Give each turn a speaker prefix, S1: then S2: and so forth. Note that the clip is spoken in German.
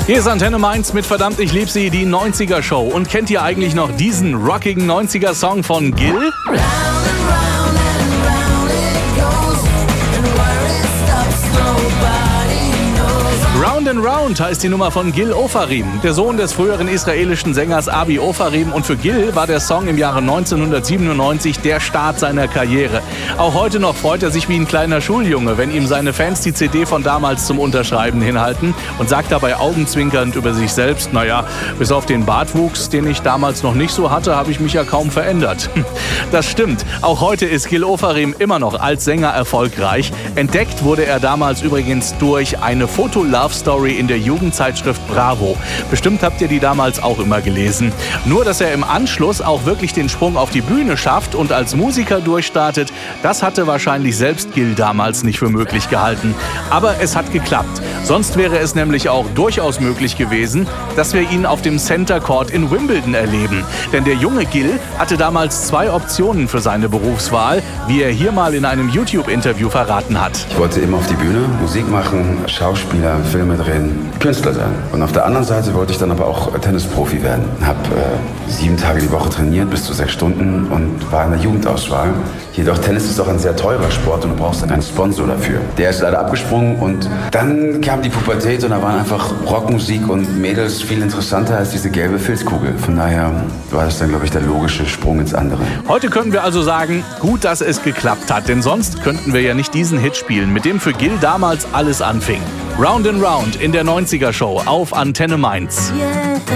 S1: Hier ist Antenne Mainz mit Verdammt, ich lieb sie, die 90er Show. Und kennt ihr eigentlich noch diesen rockigen 90er Song von Gil? Round and Round heißt die Nummer von Gil Ofarim, der Sohn des früheren israelischen Sängers Abi Ofarim. Und für Gil war der Song im Jahre 1997 der Start seiner Karriere. Auch heute noch freut er sich wie ein kleiner Schuljunge, wenn ihm seine Fans die CD von damals zum Unterschreiben hinhalten und sagt dabei augenzwinkernd über sich selbst, naja, bis auf den Bartwuchs, den ich damals noch nicht so hatte, habe ich mich ja kaum verändert. Das stimmt. Auch heute ist Gil Ofarim immer noch als Sänger erfolgreich. Entdeckt wurde er damals übrigens durch eine Foto-Love-Story in der Jugendzeitschrift Bravo. Bestimmt habt ihr die damals auch immer gelesen. Nur, dass er im Anschluss auch wirklich den Sprung auf die Bühne schafft und als Musiker durchstartet, das hatte wahrscheinlich selbst Gil damals nicht für möglich gehalten. Aber es hat geklappt. Sonst wäre es nämlich auch durchaus möglich gewesen, dass wir ihn auf dem Center Court in Wimbledon erleben. Denn der junge Gil hatte damals 2 Optionen für seine Berufswahl, wie er hier mal in einem YouTube-Interview verraten hat.
S2: Ich wollte immer auf die Bühne, Musik machen, Schauspieler, Filme drehen, Künstler sein. Und auf der anderen Seite wollte ich dann aber auch Tennisprofi werden. Habe 7 Tage die Woche trainiert, bis zu 6 Stunden und war in der Jugendauswahl. Jedoch Tennis ist auch ein sehr teurer Sport und du brauchst dann einen Sponsor dafür. Der ist leider abgesprungen und dann kam die Pubertät und da waren einfach Rockmusik und Mädels viel interessanter als diese gelbe Filzkugel. Von daher war das dann, glaube ich, der logische Sprung ins andere.
S1: Heute können wir also sagen, gut, dass es geklappt hat, denn sonst könnten wir ja nicht diesen Hit spielen, mit dem für Gil damals alles anfing. Round and Round in der 90er Show auf Antenne Mainz.